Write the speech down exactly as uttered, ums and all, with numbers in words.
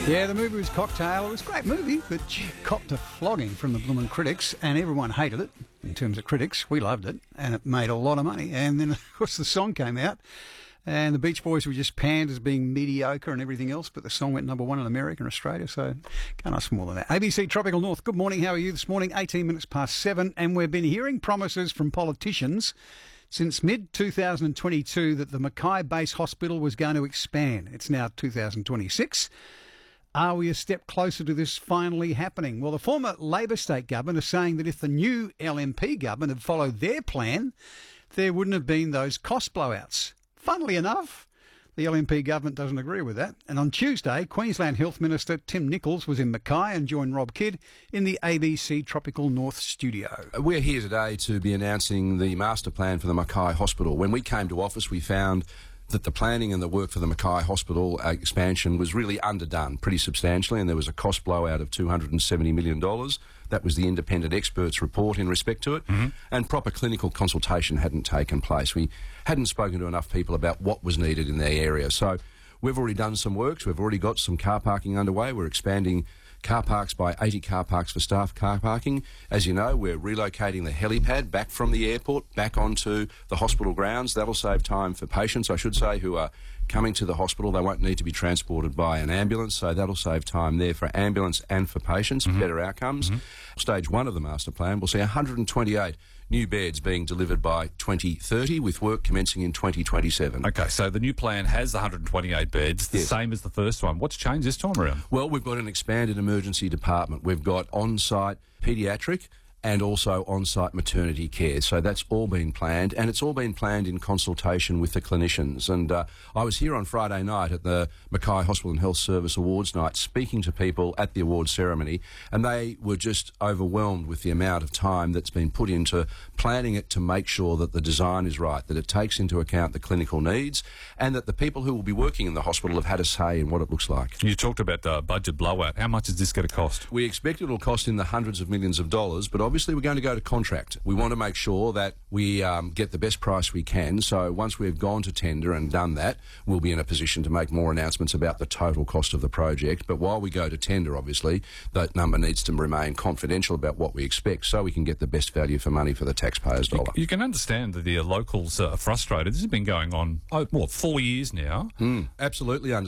Yeah, the movie was Cocktail. It was a great movie, but gee, copped a flogging from the bloomin' critics, and everyone hated it in terms of critics. We loved it, and it made a lot of money. And then, of course, the song came out, and the Beach Boys were just panned as being mediocre and everything else, but the song went number one in America and Australia, so can't ask for more than that. A B C Tropical North, good morning. How are you this morning? eighteen minutes past seven, and we've been hearing promises from politicians since mid twenty twenty-two that the Mackay Base Hospital was going to expand. It's now two thousand twenty-six. Are we a step closer to this finally happening? Well, the former Labor state government is saying that if the new L N P government had followed their plan, there wouldn't have been those cost blowouts. Funnily enough, the L N P government doesn't agree with that. And on Tuesday, Queensland Health Minister Tim Nicholls was in Mackay and joined Rob Kidd in the A B C Tropical North studio. We're here today to be announcing the master plan for the Mackay Hospital. When we came to office, we found that the planning and the work for the Mackay Hospital uh, expansion was really underdone pretty substantially, and there was a cost blowout of two hundred seventy million dollars. That was the independent experts' report in respect to it, mm-hmm. and proper clinical consultation hadn't taken place. We hadn't spoken to enough people about what was needed in their area. So we've already done some works. We've already got some car parking underway. We're expanding car parks by eighty car parks for staff car parking. As you know, we're relocating the helipad back from the airport back onto the hospital grounds. That'll save time for patients, I should say, who are coming to the hospital. They won't need to be transported by an ambulance, so that'll save time there for ambulance and for patients, mm-hmm. better outcomes. Mm-hmm. Stage one of the master plan will see one hundred twenty-eight new beds being delivered by twenty thirty, with work commencing in twenty twenty-seven. Okay, so the new plan has one hundred twenty-eight beds, the yes. same as the first one. What's changed this time around? Well, we've got an expanded emergency department. We've got on-site paediatric and also on-site maternity care. So that's all been planned, and it's all been planned in consultation with the clinicians. And uh, I was here on Friday night at the Mackay Hospital and Health Service Awards night speaking to people at the awards ceremony, and they were just overwhelmed with the amount of time that's been put into planning it to make sure that the design is right, that it takes into account the clinical needs, and that the people who will be working in the hospital have had a say in what it looks like. You talked about the budget blowout. How much is this going to cost? We expect it'll cost in the hundreds of millions of dollars, but obviously we're going to go to contract. We want to make sure that we um, get the best price we can. So once we've gone to tender and done that, we'll be in a position to make more announcements about the total cost of the project. But while we go to tender, obviously, that number needs to remain confidential about what we expect so we can get the best value for money for the taxpayer's dollar. You, you can understand that the locals are frustrated. This has been going on, oh, what, four years now? Mm, absolutely understand.